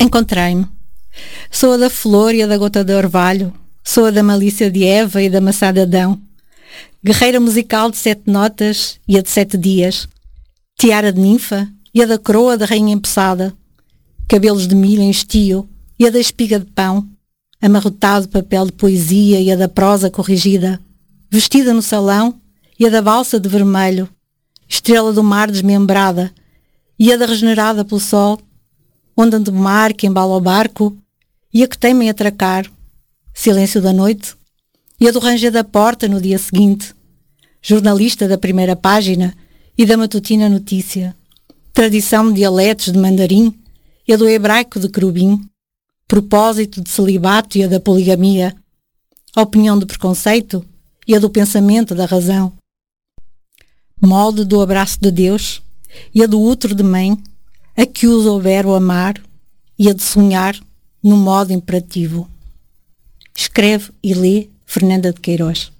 Encontrei-me. Sou a da flor e a da gota de orvalho. Sou a da malícia de Eva e da maçã de Adão. Guerreira musical de 7 notas e a de 7 dias. Tiara de ninfa e a da coroa da rainha empoçada. Cabelos de milho em estio e a da espiga de pão. Amarrotado papel de poesia e a da prosa corrigida. Vestida no salão e a da balsa de vermelho. Estrela do mar desmembrada e a da regenerada pelo sol. Onda do mar que embala o barco e a que teima em atracar. Silêncio da noite e a do ranger da porta no dia seguinte. Jornalista da primeira página e da matutina notícia. Tradição de dialetos de mandarim e a do hebraico de querubim. Propósito de celibato e a da poligamia. Opinião do preconceito e a do pensamento da razão. Molde do abraço de Deus e a do útero de mãe, a que usa o verbo amar e a de sonhar no modo imperativo. Escreve e lê Fernanda de Queiroz.